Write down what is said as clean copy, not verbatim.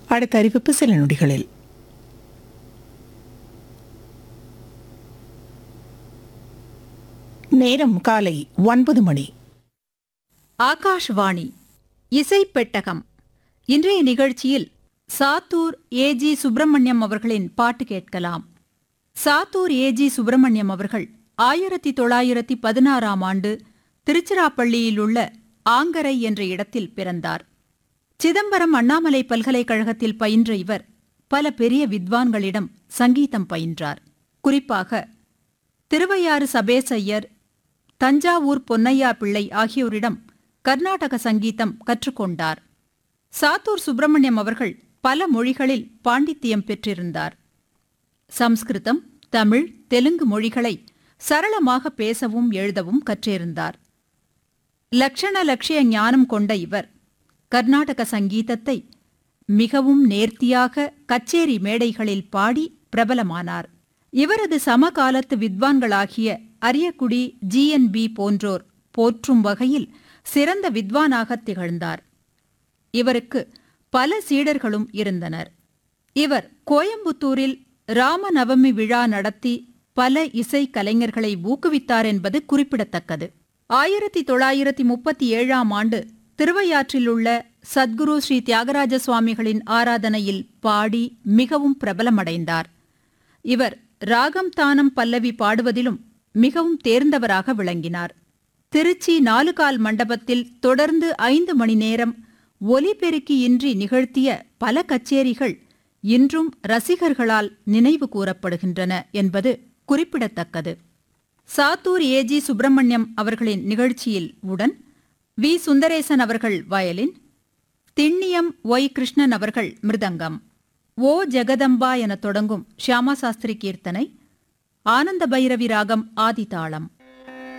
அடுத்த அறிவிப்பு சில நொடிகளில். நேரம் காலை 9 மணி. ஆகாஷ்வாணி இசைப்பெட்டகம். இன்றைய நிகழ்ச்சியில் சாத்தூர் ஏஜி சுப்பிரமணியம் அவர்களின் பாட்டு கேட்கலாம். சாத்தூர் ஏஜி சுப்பிரமணியம் அவர்கள் 1916ஆம் ஆண்டு திருச்சிராப்பள்ளியில் உள்ள ஆங்கரை என்ற இடத்தில் பிறந்தார். சிதம்பரம் அண்ணாமலை பல்கலைக்கழகத்தில் பயின்ற இவர் பல பெரிய வித்வான்களிடம் சங்கீதம் பயின்றார். குறிப்பாக திருவையாறு சபேசையர், தஞ்சாவூர் பொன்னையா பிள்ளை ஆகியோரிடம் கர்நாடக சங்கீதம் கற்றுக்கொண்டார். சாத்தூர் சுப்பிரமணியம் அவர்கள் பல மொழிகளில் பாண்டித்தியம் பெற்றிருந்தார். சம்ஸ்கிருதம், தமிழ், தெலுங்கு மொழிகளை சரளமாக பேசவும் எழுதவும் கற்றிருந்தார். லட்சண லட்சிய ஞானம் கொண்ட இவர் கர்நாடக சங்கீதத்தை மிகவும் நேர்த்தியாக கச்சேரி மேடைகளில் பாடி பிரபலமானார். இவரது சமகாலத்து வித்வான்களாகிய அரியக்குடி, GNB போன்றோர் போற்றும் வகையில் சிறந்த வித்வானாக திகழ்ந்தார். இவருக்கு பல சீடர்களும் இருந்தனர். இவர் கோயம்புத்தூரில் ராமநவமி விழா நடத்தி பல இசை கலைஞர்களை ஊக்குவித்தார் என்பது குறிப்பிடத்தக்கது. 1937ஆம் ஆண்டு திருவையாற்றிலுள்ள சத்குரு ஸ்ரீ தியாகராஜ சுவாமிகளின் ஆராதனையில் பாடி மிகவும் பிரபலமடைந்தார். இவர் ராகம் தானம் பல்லவி பாடுவதிலும் மிகவும் தேர்ந்தவராக விளங்கினார். திருச்சி 4 கால் மண்டபத்தில் தொடர்ந்து 5 மணி நேரம் ஒலிபெருக்கியின்றி நிகழ்த்திய பல கச்சேரிகள் இன்றும் ரசிகர்களால் நினைவு கூறப்படுகின்றன என்பது குறிப்பிடத்தக்கது. சாத்தூர் ஏஜி சுப்பிரமணியம் அவர்களின் நிகழ்ச்சியில் உடன் வி. சுந்தரேசன் அவர்கள் வயலின், திண்ணியம் ஒய். கிருஷ்ணன் அவர்கள் மிருதங்கம், ஓ ஜெகதம்பா என தொடங்கும் ஷியாமா சாஸ்திரி கீர்த்தனை, ஆனந்த பைரவி ராகம் ஆதிதாளம்.